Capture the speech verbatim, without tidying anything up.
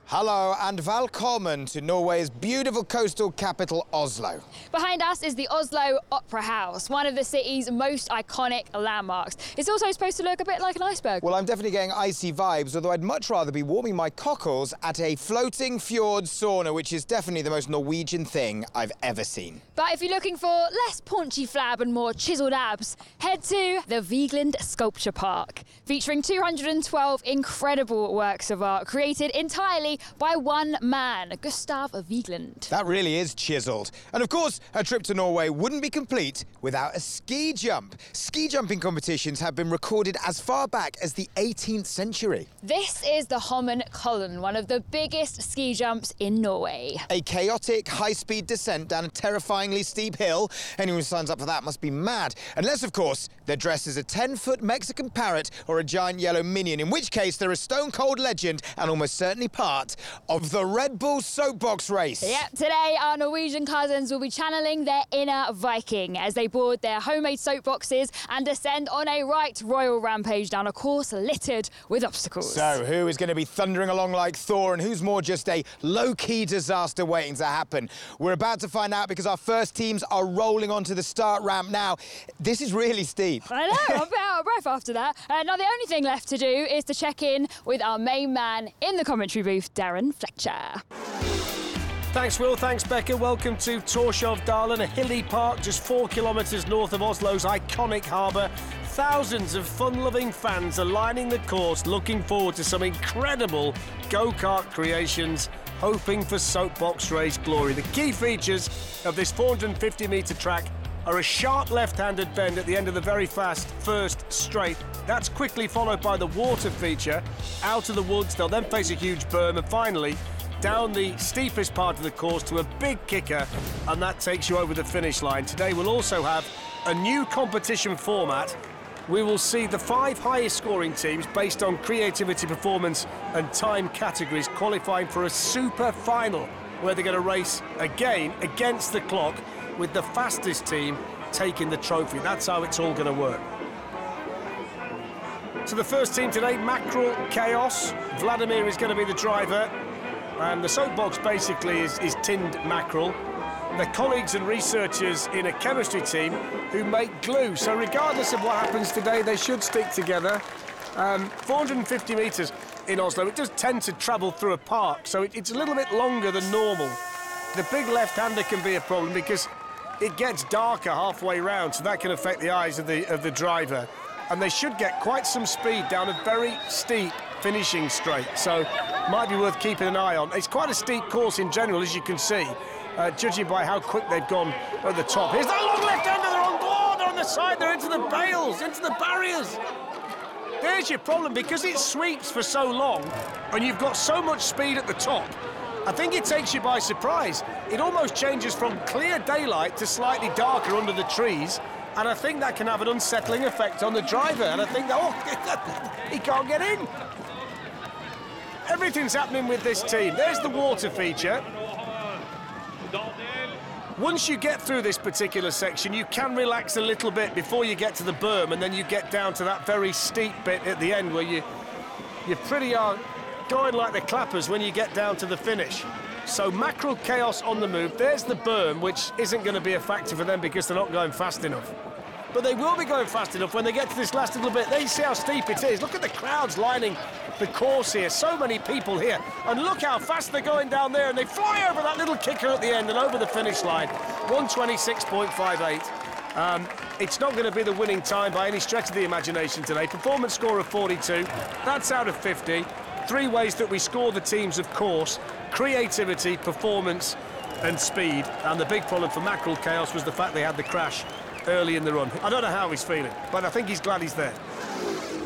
Hello and velkommen to Norway's beautiful coastal capital, Oslo. Behind us is the Oslo Opera House, one of the city's most iconic landmarks. It's also supposed to look a bit like an iceberg. Well, I'm definitely getting icy vibes, although I'd much rather be warming my cockles at a floating fjord sauna, which is definitely the most Norwegian thing I've ever seen. But if you're looking for less paunchy flab and more chiselled abs, head to the Vigeland Sculpture Park, featuring two hundred twelve incredible works of art created entirely by one man, Gustav Vigeland. That really is chiselled. And of course, a trip to Norway wouldn't be complete without a ski jump. Ski jumping competitions have been recorded as far back as the eighteenth century. This is the Holmenkollen, one of the biggest ski jumps in Norway. A chaotic, high-speed descent down a terrifyingly steep hill. Anyone who signs up for that must be mad. Unless, of course, they're dressed as a ten-foot Mexican parrot or a giant yellow minion, in which case they're a stone-cold legend and almost certainly part of the Red Bull soapbox race. Yep, today our Norwegian cousins will be channeling their inner Viking as they board their homemade soapboxes and descend on a right royal rampage down a course littered with obstacles. So, who is going to be thundering along like Thor and who's more just a low-key disaster waiting to happen? We're about to find out because our first teams are rolling onto the start ramp now. This is really steep. I know, I'm a bit out of breath after that. Uh, now, the only thing left to do is to check in with our main man in the commentary booth, Darren Fletcher. Thanks, Will. Thanks, Becca. Welcome to Torshovdalen, a hilly park just four kilometres north of Oslo's iconic harbour. Thousands of fun-loving fans are lining the course, looking forward to some incredible go-kart creations, hoping for soapbox race glory. The key features of this four hundred fifty metre track are a sharp left-handed bend at the end of the very fast first straight. That's quickly followed by the water feature. Out of the woods, they'll then face a huge berm, and finally, down the steepest part of the course to a big kicker, and that takes you over the finish line. Today we'll also have a new competition format. We will see the five highest scoring teams based on creativity, performance and time categories qualifying for a super final, where they're going to race again against the clock, with the fastest team taking the trophy. That's how it's all going to work. So the first team today, Mackerel Chaos. Vladimir is going to be the driver, and the soapbox basically is, is tinned mackerel. They're colleagues and researchers in a chemistry team who make glue, so regardless of what happens today, they should stick together. Um, four hundred fifty metres in Oslo, it does tend to travel through a park, so it, it's a little bit longer than normal. The big left-hander can be a problem because it gets darker halfway round, so that can affect the eyes of the, of the driver. And they should get quite some speed down a very steep finishing straight, so might be worth keeping an eye on. It's quite a steep course in general, as you can see, uh, judging by how quick they've gone at the top. Here's that long left-hander, they're on board, they're on the side, they're into the bales, into the barriers. There's your problem, because it sweeps for so long, and you've got so much speed at the top, I think it takes you by surprise. It almost changes from clear daylight to slightly darker under the trees, and I think that can have an unsettling effect on the driver, and I think that, oh, he can't get in. Everything's happening with this team. There's the water feature. Once you get through this particular section, you can relax a little bit before you get to the berm, and then you get down to that very steep bit at the end where you, you pretty are going like the clappers when you get down to the finish. So Mackerel Chaos on the move. There's the berm, which isn't going to be a factor for them because they're not going fast enough. But they will be going fast enough when they get to this last little bit. They see how steep it is. Look at the crowds lining the course here. So many people here. And look how fast they're going down there. And they fly over that little kicker at the end and over the finish line. one twenty-six point five eight. Um, it's not going to be the winning time by any stretch of the imagination today. Performance score of forty-two. That's out of fifty. Three ways that we score the teams, of course: creativity, performance and speed. And the big problem for Mackerel Chaos was the fact they had the crash early in the run. I don't know how he's feeling, but I think he's glad he's there.